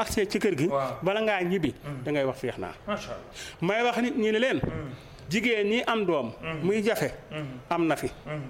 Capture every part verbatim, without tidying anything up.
accès ci kër gi bala ngaa ñibbi da ngay wax féex naa macha Allah may wax nit ñi ne leen jigéen ñi am doom muy jafe am na fi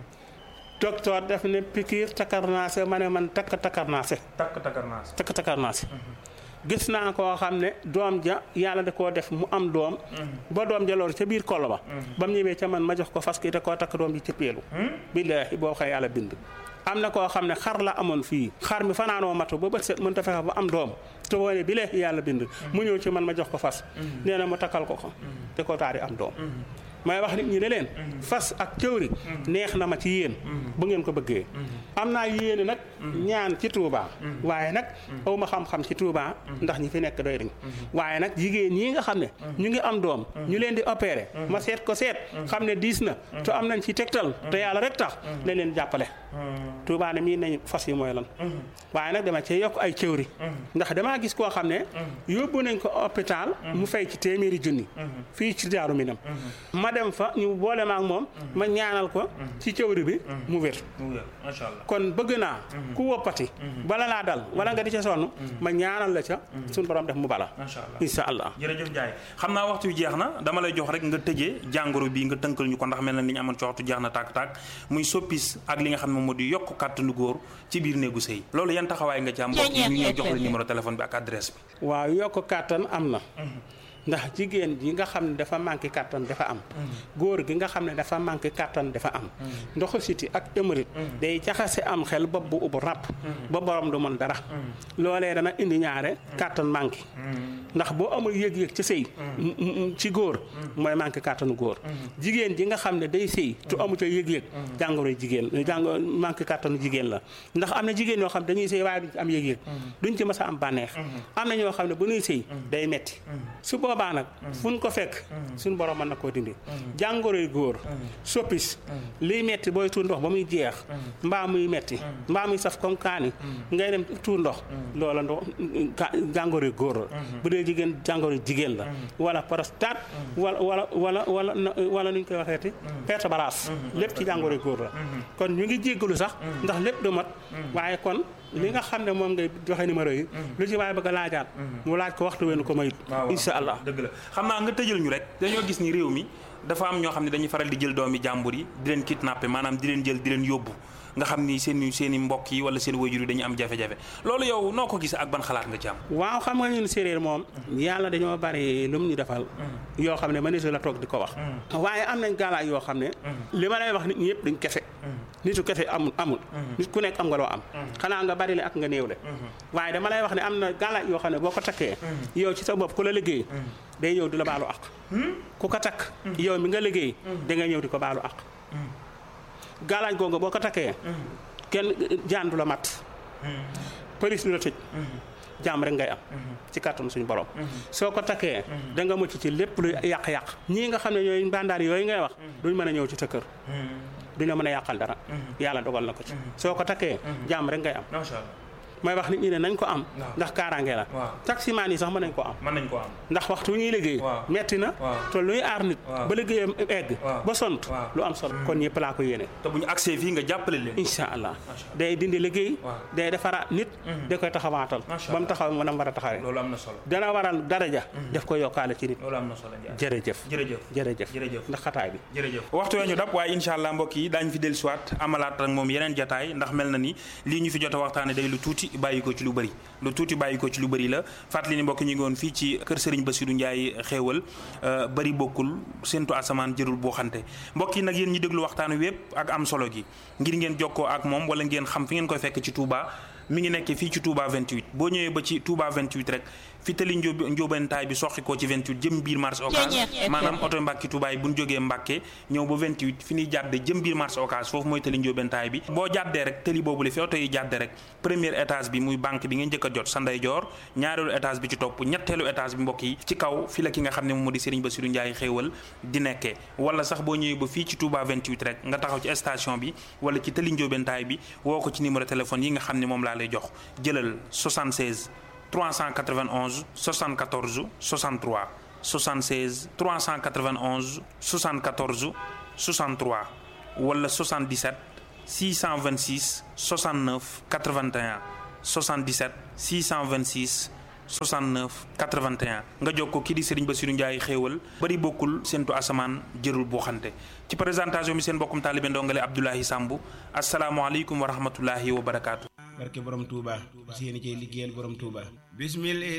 docteur def ne pikiir takarnaase ma ne man takk takarnaase takk takarnaase takk takarnaase gis naa koo xam ne doom ja yàlla da koo def mu am doom ba doom ja loolu ca biir kolo ba ba mu ñëwee ca man ma jox ko fas ki te koo takk doom ji ci peelu billaahi boo xëy yàlla bind am na koo xam ne xar la amoon fii xar mi fanaanoo matu ba bët set mën ta fexe ba am doom te woone bi leex yàlla bind mu ñëw ci man ma jox ko fas nee na mu takkal ko ko te koo taari am doom may wax nit ñi ne leen fas ak cëwri neex na ma ci yéen bu ngeen ko bëggee am naa yéene nag ñaan ci Touba waaye nag aw ma xam-xam ci Touba ndax ñi fi nekk doy nañ waaye nag jigéen ñi nga xam ne ñu ngi am doom ñu leen di opérer ma seet ko seet xam ne diis na te am nañ ci tegtal te yàlla rek tax ne leen jàppale Touba ne mii nañ fas yi mooy lan waaye nag dama cee yokk ay cëwri ndax damaa gis koo xam ne yóbbu nañ ko hôpital mu fay ci téeméeri junni fii ci Daaru Minam ma dem fa ñu boole ma ak moom ma ñaanal ko ci cëwri bi mu wér macha Allah kon bëgg naa ku woppati bala laa dal wala nga di ca sonn ma ñaanal la ca suñu borom def mu bala macha Allah insha Allah jërëjëf Ndiaye xam naa waxtu wi jeex na dama lay jox rek nga tëjee jàngoro bi nga tënkal ñu ko ndax mel na ni ñu amoon ci waxtu jeex na tàkk-tàkk muy soppis ak li nga xam ne moom moo di yokk kàttanu góor ci biir néegu sëy loolu yan taxawaay nga ci am mbokk yi ñu ñëw jox la numéro téléphone bi ak adresse bi waaw yokk kàttan am na ndax jigéen ji nga xam ne dafa manqué kàttan dafa am góor gi nga xam ne dafa manqué kàttan dafa am ndoxu siti ak émérite day jaxase am xel bopp bu ubbu ràpp ba borom du mën dara loolee dana indi ñaare kàttan manqué ndax boo amul yëg-yëg ci sëy ci góor mooy manqué kàttanu góor jigéen ji nga xam ne day sëy tu amu ca yëg-yëg jàngoro jigéen jàngoro manqué kàttanu jigéen la ndax am na jigéen ñoo xam dañuy sëy waaye duñ ci am yëg-yëg duñ ci mës a am bànneex am na ñoo xam ne bu ñuy sëy day metti boobaa nag fu ñu ko fekk suñu borom mën na koo dindi jàngoroy góor soppis liy metti booy tuur ndox ba muy jeex mbaa muy metti mbaa muy saf comme kaani ngay dem tuur ndox loola ndox jàngoroy góor la bu dee jigéen jàngoroy jigéen la wala prostate wala wala wala wala wala nuñ koy waxeeti perte balaas lépp ci jàngoroy góor la kon ñu ngi jéggalu sax ndax lépp du mat waaye kon li nga xam ne moom ngay joxe numéro yi lu ci waaye bëgg a laajaat mu laaj ko waxtu wenn ko mayut insha Allah dëgg la xam naa nga tëjal ñu rek dañoo gis ni réew mi dafa am ñoo xam ne dañuy faral di jël doomi jàmbur yi di leen kidnappé maanaam di leen jël di leen yóbbu nga xam ni seen seen i mbokk yi wala seen waajur yi dañu am jafe-jafe loolu yow noo ko gis ak ban xalaat nga ci am waaw xam nga ñun séeréer moom yàlla dañoo bari lu mu ñu defal yoo xam ne mëneesu la toog di ko wax waaye am nañ gaalaay yoo xam ne li ma lay wax nit ñi yëpp duñ kefe nitu kefe amul amul nit ku nekk am nga loo am xanaa nga bari le ak nga néew le waaye dama lay wax ne am na gaalaay yoo xam ne boo ko takkee yow ci sa bopp ku la liggéey day ñëw di la baalu ak ku ko takk yow mi nga liggéey da nga ñëw di ko baalu ak gaalaaj googu boo ko takkee kenn jaan du la mat police du la tëj jàmm rek ngay am ci kàttanu suñu borom soo ko takkee da nga mucc ci lépp lu yàq-yàq ñii nga xam ne ñooy mbandaar yooyu ngay wax duñ mën a ñëw ci sa kër duñ la mën a yàqal dara yàlla dogal na ko ci soo ko takkee jàmm rek ngay am may wax nit ñi ne nañ ko am ndax kaaraange la taximaan yi sax mën nañ ko am mën nañ ko am ndax waxtu ñuy liggéey metti na te luy aar nit ba liggéeyam egg ba sont lu am solo kon ñëpp laa ko yéene te bu ñu accès fii nga jàppale leen insha Allah day dindi liggéey day defaraat nit da koy taxawaatal ba mu taxaw mën a war a taxawee loolu am na solo dana waral daraja def ko yokkaale ci nit loolu am na solo jërëjëf jërëjëf jërëjëf jërëjëf ndax xataay bi jërëjëf waxtu ñu dab waaye insha Allah mbokk yi daañu fi dellusiwaat amalaat ak moom yeneen jataay ndax mel na ni lii ñu fi jot a waxtaane day lu tuuti bàyyi ko ci lu bëri lu tuuti bàyyi ko ci lu bëri la fàttali ni mbokk ñu ngi woon fii ci kër Serigne Bassirou Ndiaye xéewal bëri bokkul séntu asamaan jërul boo xante mbokk yi nag yéen ñi déglu waxtaan wépp ak am solo gi ngir ngeen jokkoo ak moom wala ngeen xam fi ngeen koy fekk ci Touba mi ngi nekk fii ci Touba vingt-huit boo ñëwee ba ci Touba vingt-huit rek fi tali njóob njóobentaay bi soqi ko ci vingt-huit jëm biir marché Ocass maanaam oto Mbàkke Touba yi bu ñu jógee Mbàkke ñëw ba vingt-huit fi ñuy jàdde jëm biir marché Ocass foofu mooy tali njóobentaay bi boo jàddee rek tali boobu la fi oto yi jàdde rek premier étage bi muy banque bi ngeen njëkk a jot sa ndeyjoor ñaareelu étage bi ci topp ñetteelu étage bi mbokk yi ci kaw fi la ki nga xam ne moom moo di Serigne Bassirou Ndiaye xéewal di nekkee wala sax boo ñëwee ba fii ci Touba vingt-huit rek nga taxaw ci station bi wala ci tali njóobentaay bi woo ko ci numéro téléphone yi nga xam ne moom laa lay jox jëlal soixante-seize trois cent quatre-vingt-onze soixante-quatorze soixante-trois soixante-seize trois cent quatre-vingt-onze soixante-quatorze soixante-trois wala soixante-dix-sept six cent vingt-six soixante-neuf quatre-vingt-un soixante-dix-sept six cent vingt-six soixante-neuf quatre-vingt-un nga jox ko kii di Serigne Bassirou Ndiaye xéewal bari bokkul séntu asamaan jërul boo xante ci présentation bi seen bokkum taalibe ndongale Abdoulaye Samb asalaamaaleykum wa rahmatullahi wa barakaatu. barke borom Touba. seen i cay liggéeyal borom Touba. bismillah.